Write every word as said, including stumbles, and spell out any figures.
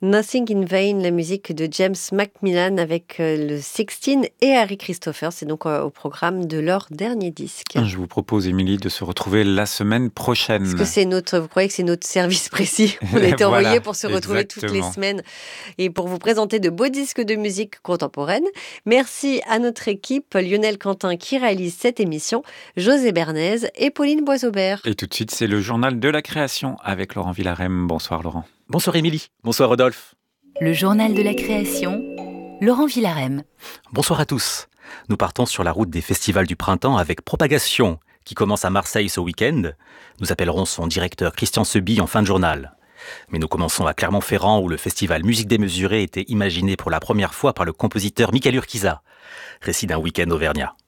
Nothing in Vain, la musique de James Macmillan avec euh, le Sixteen et Harry Christopher. C'est donc euh, au programme de leur dernier disque. Je vous propose, Émilie, de se retrouver la semaine prochaine. Est-ce que c'est notre, vous croyez que c'est notre service précis? On a été Voilà, envoyés pour se retrouver exactement. toutes les semaines et pour vous présenter de beaux disques de musique contemporaine. Merci à notre équipe, Lionel Quentin qui réalise cette émission, José Bernays et Pauline Boisaubert. Et tout de suite, c'est le journal de la création avec Laurent Villarem. Bonsoir Laurent. Bonsoir Émilie, bonsoir Rodolphe. Le journal de la création, Laurent Villarem. Bonsoir à tous. Nous partons sur la route des festivals du printemps avec Propagation, qui commence à Marseille ce week-end. Nous appellerons son directeur Christian Sebi en fin de journal. Mais nous commençons à Clermont-Ferrand où le festival Musique démesurée était imaginé pour la première fois par le compositeur Michael Urquiza. Récit d'un week-end auvergnat.